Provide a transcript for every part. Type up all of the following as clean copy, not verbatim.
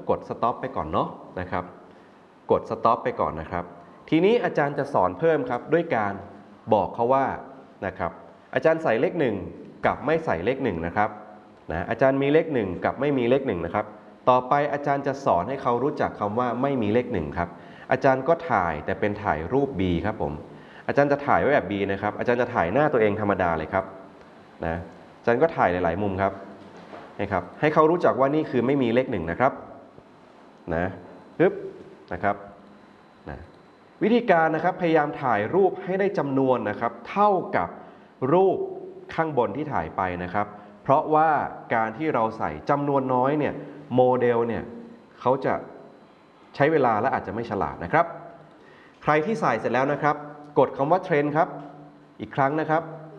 กด stop ไปก่อนเนาะนะครับกด stop ไปก่อนนะครับทีนี้อาจารย์จะสอนเพิ่มครับด้วยการบอกเขาว่านะครับอาจารย์ใส่เลข1กับไม่ใส่เลข1นะครับอาจารย์มีเลข1กับไม่มีเลข1นะครับต่อไปอาจารย์จะสอนให้เขารู้จักคำว่าไม่มีเลข1ครับอาจารย์ก็ถ่ายแต่เป็นถ่ายรูป B ครับผมอาจารย์จะถ่ายไว้แบบ B นะครับอาจารย์จะถ่ายหน้าตัวเองธรรมดาเลยครับอาจารย์ก็ถ่ายหลายๆมุมครับให้เขารู้จักว่านี่คือไม่มีเลข1นะครับปึ๊บนะครับวิธีการนะครับพยายามถ่ายรูปให้ได้จำนวนนะครับเท่ากับรูปข้างบนที่ถ่ายไปนะครับเพราะว่าการที่เราใส่จำนวนน้อยเนี่ยโมเดลเนี่ยเขาจะใช้เวลาและอาจจะไม่ฉลาดนะครับใครที่ใส่เสร็จแล้วนะครับกดคำว่าเทรนครับอีกครั้งนะครับ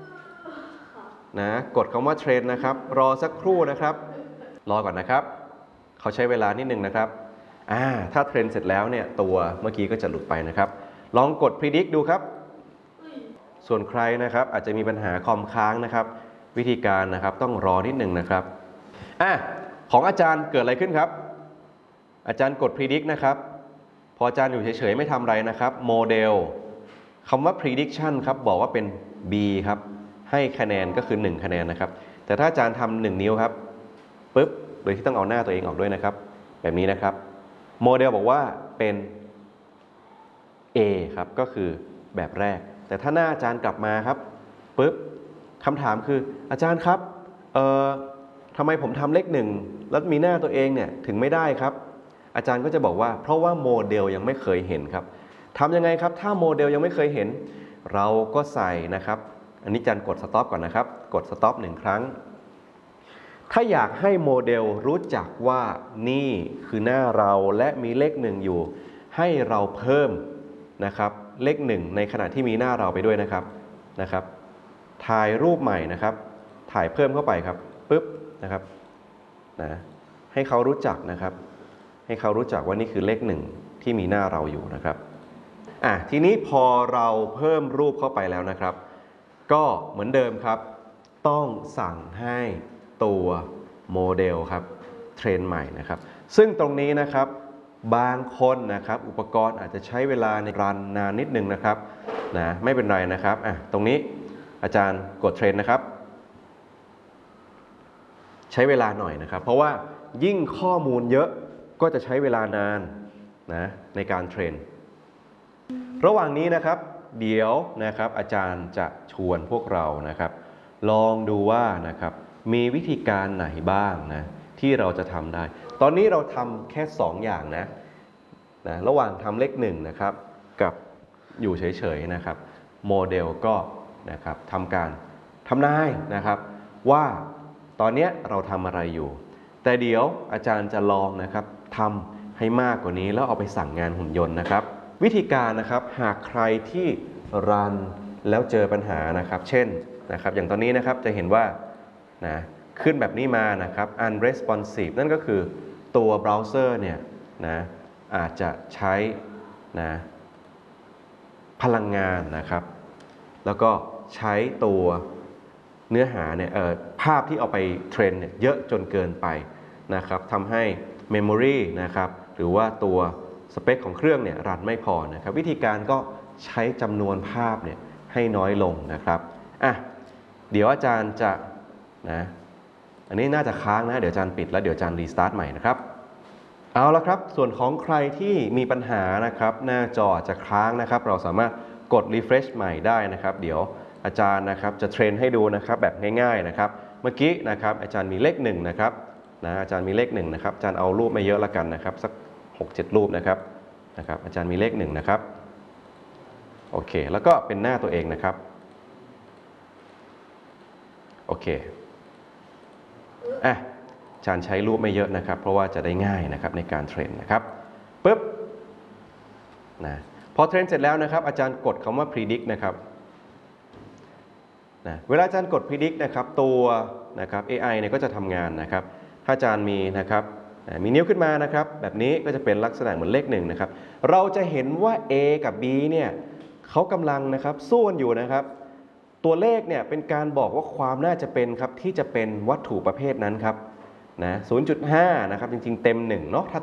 กดคำว่าเทรนนะครับรอสักครู่นะครับรอก่อนนะครับเขาใช้เวลานิดนึงนะครับถ้าเทรนเสร็จแล้วเนี่ยตัวเมื่อกี้ก็จะหลุดไปนะครับลองกด predict ดูครับส่วนใครนะครับอาจจะมีปัญหาคอมค้างนะครับวิธีการนะครับต้องรอนิดหนึ่งนะครับของอาจารย์เกิดอะไรขึ้นครับอาจารย์กด predict นะครับพออาจารย์อยู่เฉยๆไม่ทำอะไรนะครับโมเดลคำว่า prediction ครับบอกว่าเป็น B ครับให้คะแนนก็คือ1คะแนนนะครับแต่ถ้าอาจารย์ทำ1นิ้วครับปึ๊บโดยที่ต้องเอาหน้าตัวเองออกด้วยนะครับแบบนี้นะครับโมเดลบอกว่าเป็น A ครับก็คือแบบแรกแต่ถ้าหน้าอาจารย์กลับมาครับปึ๊บคำถามคืออาจารย์ครับทำไมผมทำเลข1แล้วมีหน้าตัวเองเนี่ยถึงไม่ได้ครับอาจารย์ก็จะบอกว่าเพราะว่าโมเดลยังไม่เคยเห็นครับทำยังไงครับถ้าโมเดลยังไม่เคยเห็นเราก็ใส่นะครับอันนี้อาจารย์กด stop ก่อนนะครับกด stop 1 ครั้งถ้าอยากให้โมเดลรู้จักว่านี่คือหน้าเราและมีเลข1อยู่ให้เราเพิ่มนะครับเลข1ในขณะที่มีหน้าเราไปด้วยนะครับถ่ายรูปใหม่นะครับถ่ายเพิ่มเข้าไปครับปึ๊บนะครับให้เขารู้จักนะครับให้เขารู้จักว่านี่คือเลข1ที่มีหน้าเราอยู่นะครับทีนี้พอเราเพิ่มรูปเข้าไปแล้วนะครับก็เหมือนเดิมครับต้องสั่งให้ตัวโมเดลครับเทรนใหม่นะครับซึ่งตรงนี้นะครับบางคนนะครับอุปกรณ์อาจจะใช้เวลาในรันนานนิดนึงนะครับไม่เป็นไรนะครับตรงนี้อาจารย์กดเทรนนะครับใช้เวลาหน่อยนะครับเพราะว่ายิ่งข้อมูลเยอะก็จะใช้เวลานานในการเทรนระหว่างนี้นะครับเดี๋ยวนะครับอาจารย์จะชวนพวกเรานะครับลองดูว่านะครับมีวิธีการไหนบ้างที่เราจะทำได้ตอนนี้เราทำแค่2อย่างระหว่างทำเลข1นะครับกับอยู่เฉยๆนะครับโมเดลก็นะครับทำการทำนายนะครับว่าตอนนี้เราทำอะไรอยู่แต่เดี๋ยวอาจารย์จะลองนะครับทำให้มากกว่านี้แล้วเอาไปสั่งงานหุ่นยนต์นะครับวิธีการนะครับหากใครที่รันแล้วเจอปัญหานะครับเช่นนะครับอย่างตอนนี้นะครับจะเห็นว่าขึ้นแบบนี้มานะครับ unresponsive นั่นก็คือตัวเบราว์เซอร์เนี่ยอาจจะใช้พลังงานนะครับแล้วก็ใช้ตัวเนื้อหาเนี่ยภาพที่เอาไปเทรนเนี่ยเยอะจนเกินไปนะครับทำให้ Memory นะครับหรือว่าตัวสเปคของเครื่องเนี่ยรันไม่พอนะครับวิธีการก็ใช้จำนวนภาพเนี่ยให้น้อยลงนะครับเดี๋ยวอาจารย์จะอันนี้น่าจะค้างเดี๋ยวอาจารย์ปิดแล้วเดี๋ยวอาจารย์รีสตาร์ทใหม่นะครับเอาละครับส่วนของใครที่มีปัญหานะครับหน้าจอจะค้างนะครับเราสามารถกด refresh ใหม่ได้นะครับเดี๋ยวอาจารย์นะครับจะเทรนให้ดูนะครับแบบง่ายๆนะครับเมื่อกี้นะครับอาจารย์มีเลข1นะครับอาจารย์มีเลข1นะครับอาจารย์เอารูปไม่เยอะละกันนะครับสัก 6-7 รูปนะครับอาจารย์มีเลข1นะครับโอเคแล้วก็เป็นหน้าตัวเองนะครับโอเคอาจารย์ใช้รูปไม่เยอะนะครับเพราะว่าจะได้ง่ายนะครับในการเทรนนะครับปึ๊บพอเทรนเสร็จแล้วนะครับอาจารย์กดคำว่า predict นะครับเวลาอาจารย์กด predict นะครับตัวนะครับ AI เนี่ยก็จะทำงานนะครับถ้าอาจารย์มีนะครับมีนิ้วขึ้นมานะครับแบบนี้ก็จะเป็นลักษณะเหมือนเลข1นะครับเราจะเห็นว่า A กับ B เนี่ยเขากำลังนะครับสู้กันอยู่นะครับตัวเลขเนี่ยเป็นการบอกว่าความน่าจะเป็นครับที่จะเป็นวัตถุประเภทนั้นครับ0.5 นะครับจริงๆเต็ม1เนาะถ้า